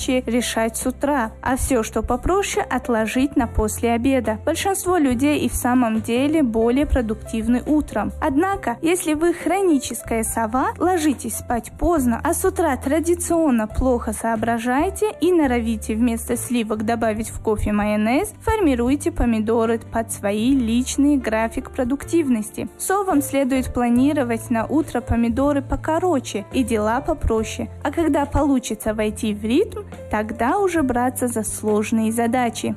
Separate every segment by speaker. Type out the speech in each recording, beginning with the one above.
Speaker 1: задачи решать с утра, а все, что попроще, отложить на после обеда. Большинство людей и в самом деле более продуктивны утром. Однако, если вы хроническая сова, ложитесь спать поздно, а с утра традиционно плохо соображаете и норовите вместо сливок добавить в кофе майонез, формируйте помидоры под свои личные график продуктивности. Совам следует планировать на утро помидоры покороче и дела попроще, а когда получится войти в ритм, тогда уже браться за сложные задачи.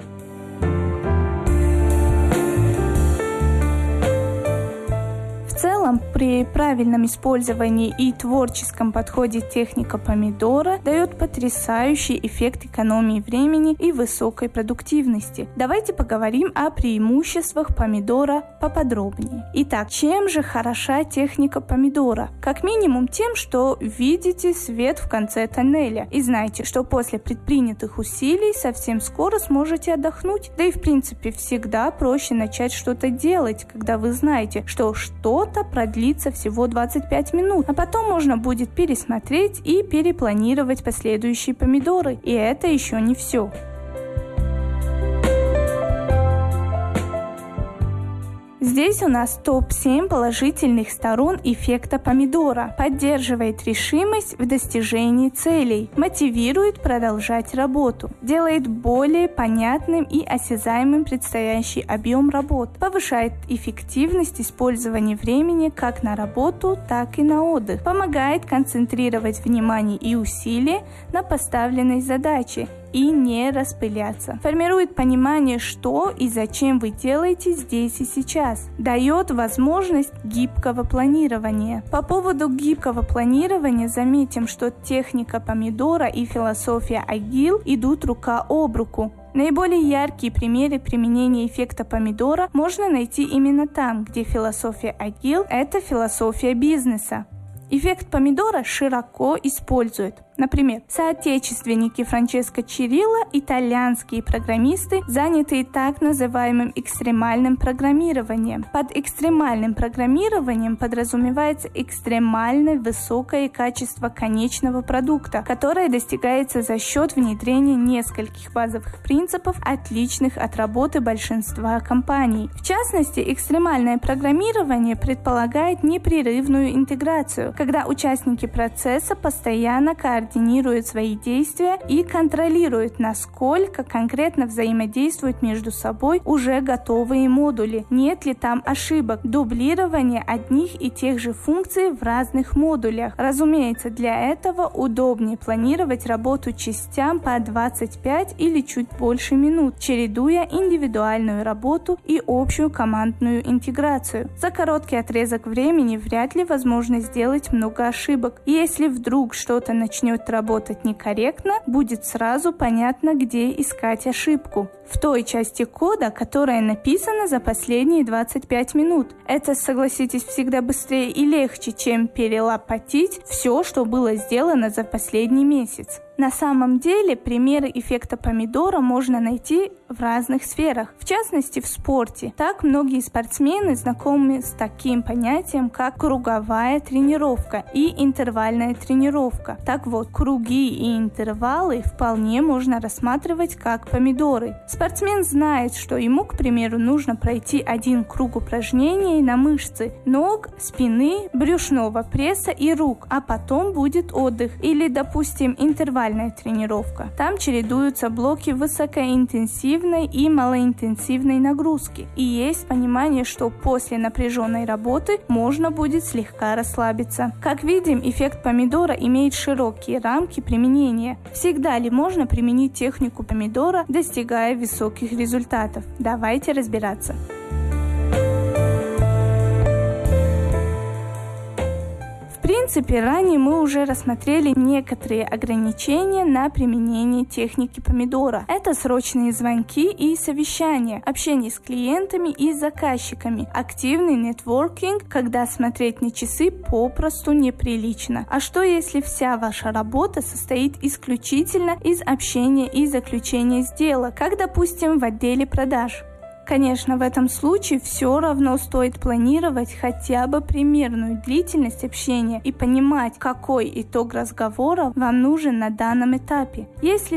Speaker 1: В целом, при правильном использовании и творческом подходе техника помидора дает потрясающий эффект экономии времени и высокой продуктивности. Давайте поговорим о преимуществах помидора поподробнее. Итак, чем же хороша техника помидора? Как минимум тем, что видите свет в конце тоннеля и знаете, что после предпринятых усилий совсем скоро сможете отдохнуть. Да и в принципе всегда проще начать что-то делать, когда вы знаете, что что-то продлится всего 25 минут, а потом можно будет пересмотреть и перепланировать последующие помидоры. И это еще не все. Здесь у нас топ-7 положительных сторон эффекта помидора. Поддерживает решимость в достижении целей, мотивирует продолжать работу, делает более понятным и осязаемым предстоящий объем работ, повышает эффективность использования времени как на работу, так и на отдых, помогает концентрировать внимание и усилия на поставленной задаче и не распыляться. Формирует понимание, что и зачем вы делаете здесь и сейчас. Дает возможность гибкого планирования. По поводу гибкого планирования заметим, что техника помидора и философия Agile идут рука об руку. Наиболее яркие примеры применения эффекта помидора можно найти именно там, где философия Agile – это философия бизнеса. Эффект помидора широко используют. Например, соотечественники Франческо Чирилла, итальянские программисты, занятые так называемым экстремальным программированием. Под экстремальным программированием подразумевается экстремально высокое качество конечного продукта, которое достигается за счет внедрения нескольких базовых принципов, отличных от работы большинства компаний. В частности, экстремальное программирование предполагает непрерывную интеграцию, когда участники процесса постоянно координируют свои действия и контролируют, насколько конкретно взаимодействуют между собой уже готовые модули, нет ли там ошибок, дублирования одних и тех же функций в разных модулях. Разумеется, для этого удобнее планировать работу частям по 25 или чуть больше минут, чередуя индивидуальную работу и общую командную интеграцию. За короткий отрезок времени вряд ли возможно сделать много ошибок. Если вдруг что-то начнет работать некорректно, будет сразу понятно, где искать ошибку. В той части кода, которая написана за последние 25 минут. Это, согласитесь, всегда быстрее и легче, чем перелопатить все, что было сделано за последний месяц. На самом деле, примеры эффекта помидора можно найти в разных сферах, в частности в спорте. Так многие спортсмены знакомы с таким понятием, как круговая тренировка и интервальная тренировка. Так вот, круги и интервалы вполне можно рассматривать как помидоры. Спортсмен знает, что ему, к примеру, нужно пройти один круг упражнений на мышцы ног, спины, брюшного пресса и рук, а потом будет отдых. Или, допустим, интервальная тренировка. Там чередуются блоки высокоинтенсивной и малоинтенсивной нагрузки. И есть понимание, что после напряженной работы можно будет слегка расслабиться. Как видим, эффект помидора имеет широкие рамки применения. Всегда ли можно применить технику помидора, достигая высоких результатов? Давайте разбираться. В принципе, ранее мы уже рассмотрели некоторые ограничения на применение техники помидора. Это срочные звонки и совещания, общение с клиентами и заказчиками, активный нетворкинг, когда смотреть на часы попросту неприлично. А что если вся ваша работа состоит исключительно из общения и заключения сделок, как, допустим, в отделе продаж? Конечно, в этом случае все равно стоит планировать хотя бы примерную длительность общения и понимать, какой итог разговора вам нужен на данном этапе. Если